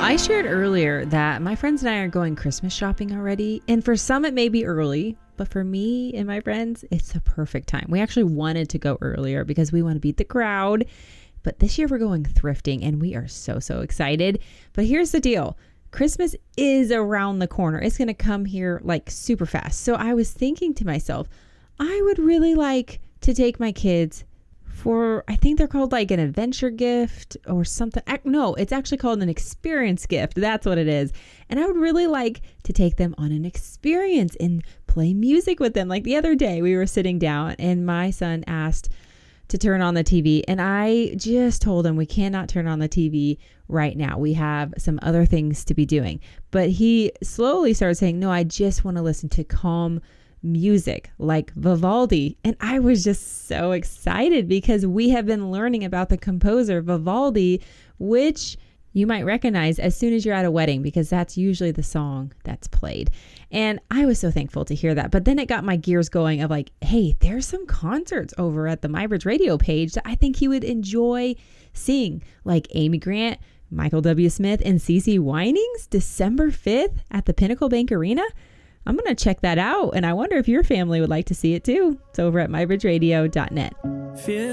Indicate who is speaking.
Speaker 1: I shared earlier that my friends and I are going Christmas shopping already. And for some, it may be early. But for me and my friends, it's the perfect time. We actually wanted to go earlier because we want to beat the crowd. But this year we're going thrifting and we are so excited. But here's the deal. Christmas is around the corner. It's going to come here like super fast. So I was thinking to myself, I would really like to take my kids for, I think they're called like an adventure gift or something. No, it's actually called an experience gift. That's what it is. And I would really like to take them on an experience and play music with them. Like the other day we were sitting down and my son asked to turn on the TV. And I just told him we cannot turn on the TV right now. We have some other things to be doing. But he slowly started saying, no, I just want to listen to calm music like Vivaldi. And I was just so excited because we have been learning about the composer Vivaldi, which you might recognize as soon as you're at a wedding because that's usually the song that's played. And I was so thankful to hear that. But then it got my gears going of like, hey, there's some concerts over at the MyBridge Radio page that I think he would enjoy seeing, like Amy Grant, Michael W. Smith, and CeCe Winings, December 5th at the Pinnacle Bank Arena. I'm going to check that out, and I wonder if your family would like to see it too. It's over at mybridgeradio.net.